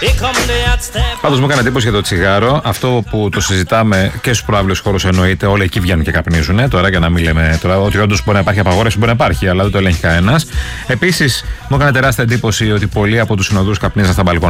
Πάντως μου έκανε εντύπωση για το τσιγάρο. Αυτό που το συζητάμε και στους προάβλους χώρους εννοείται, όλοι εκεί βγαίνουν και καπνίζουν. Τώρα, για να μην λέμε τώρα ότι όντως μπορεί να υπάρχει απαγόρευση, μπορεί να υπάρχει, αλλά δεν το ελέγχει κανένας. Επίσης, μου έκανε τεράστια εντύπωση ότι πολλοί από τους συνοδούς καπνίζαν στα μπαλκόνια.